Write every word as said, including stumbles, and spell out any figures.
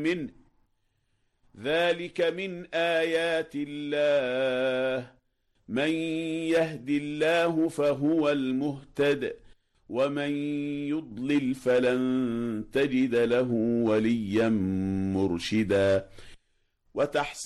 منه ذلك من آيات الله من يهد الله فهو المهتد ومن يضلل فلن تجد له وليا مرشدا. وتحسب